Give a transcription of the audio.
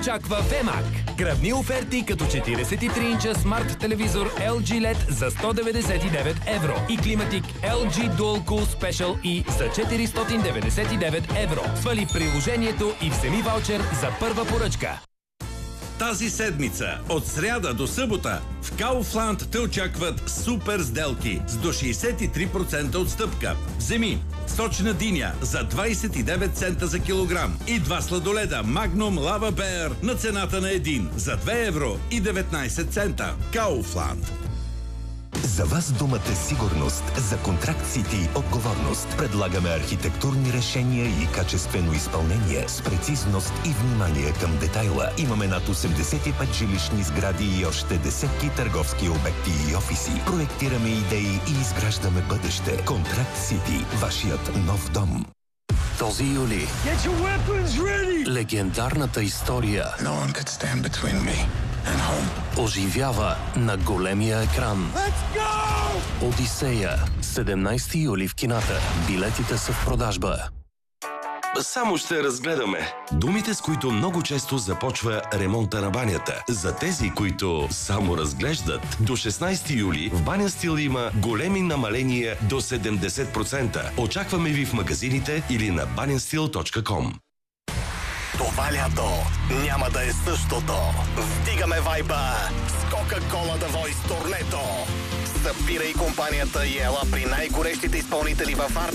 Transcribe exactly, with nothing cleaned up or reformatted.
очаква Вемак. Гръбни оферти като четиридесет и три инча смарт телевизор ел джи ел и ди за сто деветдесет и девет евро и климатик ел джи Dual Cool Special E за четиристотин деветдесет и девет евро. Свали приложението и вземи ваучер за първа поръчка. Тази седмица, от сряда до събота, в Kaufland те очакват супер сделки с до шейсет и три процента отстъпка. Вземи сочна диня за двадесет и девет цента за килограм и два сладоледа Magnum Lava Bear на цената на един за две евро и деветнадесет цента. Kaufland. За вас думата сигурност, за контракт Сити отговорност. Предлагаме архитектурни решения и качествено изпълнение с прецизност и внимание към детайла. Имаме над осемдесет и пет жилищни сгради и още десетки търговски обекти и офиси. Проектираме идеи и изграждаме бъдеще. Контракт Сити, вашият нов дом. Този юли легендарната история No one could stand between me and home. оживява на големия екран. Let's go! Одисея. седемнадесети юли в кината. Билетите са в продажба. Само ще разгледаме. Думите, с които много често започва ремонта на банята. За тези, които само разглеждат, до шестнадесети юли в Баня Стил има големи намаления до седемдесет процента. Очакваме ви в магазините или на банястил точка ком. Това лято няма да е същото. Вдигаме вайба с Coca-Cola The Voice турнето. Събирай компанията и ела при най-горещите изпълнители във Варна